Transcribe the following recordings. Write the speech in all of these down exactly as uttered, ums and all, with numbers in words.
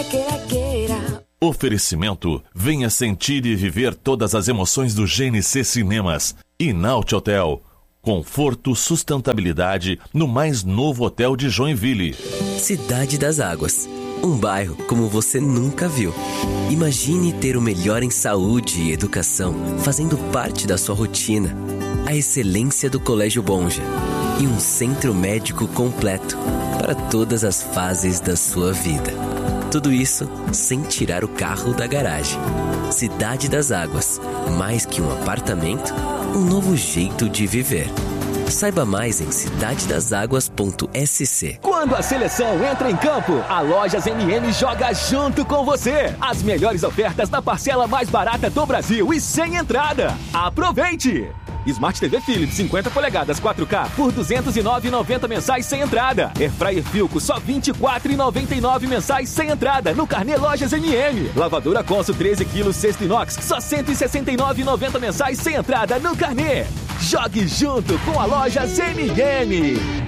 Oferecimento: venha sentir e viver todas as emoções do G N C Cinemas. E Naut Hotel. Conforto, sustentabilidade no mais novo hotel de Joinville. Cidade das Águas. Um bairro como você nunca viu. Imagine ter o melhor em saúde e educação fazendo parte da sua rotina. A excelência do Colégio Bonja. E um centro médico completo para todas as fases da sua vida. Tudo isso sem tirar o carro da garagem. Cidade das Águas. Mais que um apartamento, um novo jeito de viver. Saiba mais em cidade das águas ponto s c. Quando a seleção entra em campo, a Lojas M M joga junto com você. As melhores ofertas na parcela mais barata do Brasil e sem entrada. Aproveite! Smart T V Philips cinquenta polegadas quatro K por duzentos e nove reais e noventa centavos mensais sem entrada. Airfryer Philco só vinte e quatro reais e noventa e nove centavos mensais sem entrada no carnê Lojas M M. Lavadora Consul treze quilos cesto inox só cento e sessenta e nove reais e noventa centavos mensais sem entrada no carnê. Jogue junto com a Lojas M M.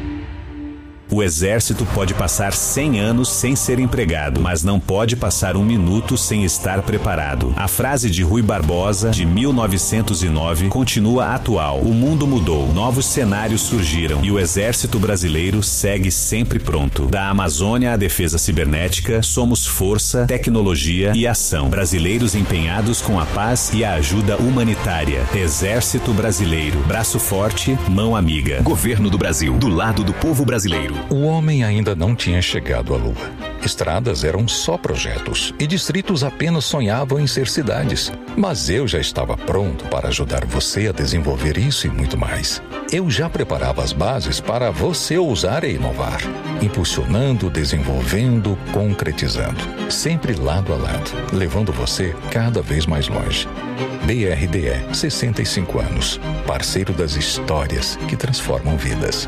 O Exército pode passar cem anos sem ser empregado, mas não pode passar um minuto sem estar preparado. A frase de Rui Barbosa, de mil novecentos e nove, continua atual. O mundo mudou, novos cenários surgiram e o Exército Brasileiro segue sempre pronto. Da Amazônia à defesa cibernética, somos força, tecnologia e ação. Brasileiros empenhados com a paz e a ajuda humanitária. Exército Brasileiro. Braço forte, mão amiga. Governo do Brasil, do lado do povo brasileiro. O homem ainda não tinha chegado à Lua. Estradas eram só projetos e distritos apenas sonhavam em ser cidades. Mas eu já estava pronto para ajudar você a desenvolver isso e muito mais. Eu já preparava as bases para você ousar e inovar. Impulsionando, desenvolvendo, concretizando. Sempre lado a lado, levando você cada vez mais longe. B R D E, sessenta e cinco anos. Parceiro das histórias que transformam vidas.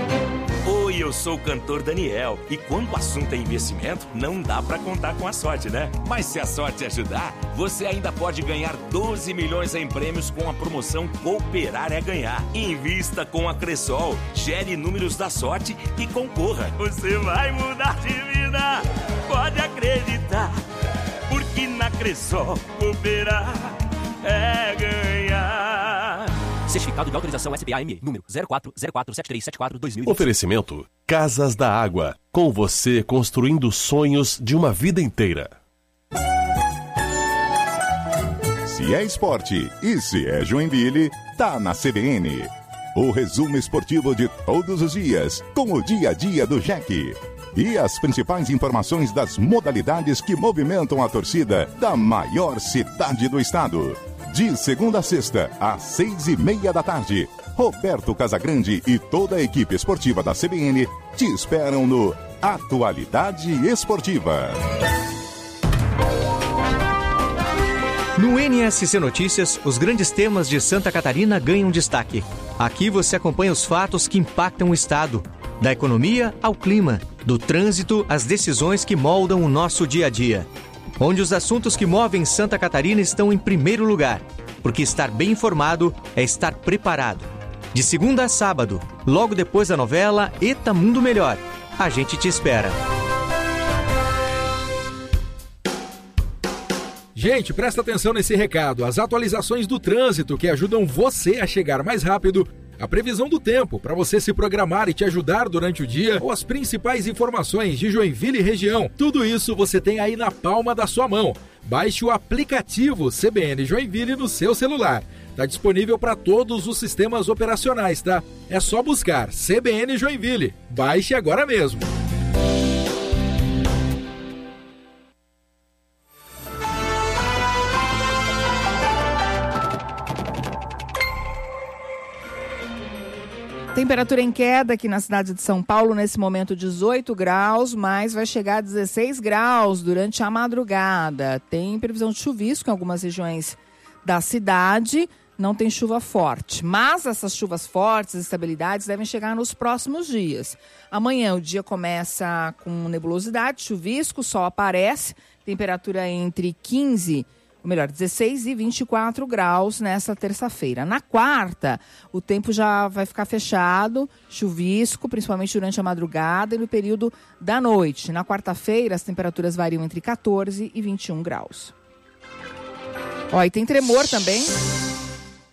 Eu sou o cantor Daniel e quando o assunto é investimento, não dá pra contar com a sorte, né? Mas se a sorte ajudar, você ainda pode ganhar doze milhões em prêmios com a promoção Cooperar é Ganhar. Invista com a Cressol, gere números da sorte e concorra. Você vai mudar de vida, pode acreditar, porque na Cressol Cooperar é ganhar. Certificado de autorização S B A M, número zero quatro zero quatro sete três sete quatro dois mil e vinte. Oferecimento: Casas da Água. Com você construindo sonhos de uma vida inteira. Se é esporte e se é Joinville, tá na C B N. O resumo esportivo de todos os dias, com o dia a dia do Jack. E as principais informações das modalidades que movimentam a torcida da maior cidade do estado. De segunda a sexta, às seis e meia da tarde, Roberto Casagrande e toda a equipe esportiva da C B N te esperam no Atualidade Esportiva. No N S C Notícias, os grandes temas de Santa Catarina ganham destaque. Aqui você acompanha os fatos que impactam o estado, da economia ao clima, do trânsito às decisões que moldam o nosso dia a dia. Onde os assuntos que movem Santa Catarina estão em primeiro lugar, porque estar bem informado é estar preparado. De segunda a sábado, logo depois da novela Eta Mundo Melhor. A gente te espera. Gente, presta atenção nesse recado. As atualizações do trânsito que ajudam você a chegar mais rápido, a previsão do tempo para você se programar e te ajudar durante o dia, ou as principais informações de Joinville e região. Tudo isso você tem aí na palma da sua mão. Baixe o aplicativo C B N Joinville no seu celular. Está disponível para todos os sistemas operacionais, tá? É só buscar C B N Joinville. Baixe agora mesmo. Temperatura em queda aqui na cidade de São Paulo, nesse momento dezoito graus, mas vai chegar a dezesseis graus durante a madrugada. Tem previsão de chuvisco em algumas regiões da cidade, não tem chuva forte. Mas essas chuvas fortes, estabilidades, devem chegar nos próximos dias. Amanhã o dia começa com nebulosidade, chuvisco, sol aparece, temperatura entre quinze ou melhor, dezesseis e vinte e quatro graus nessa terça-feira. Na quarta, o tempo já vai ficar fechado, chuvisco, principalmente durante a madrugada e no período da noite. Na quarta-feira, as temperaturas variam entre quatorze e vinte e um graus. Ó, e tem tremor também.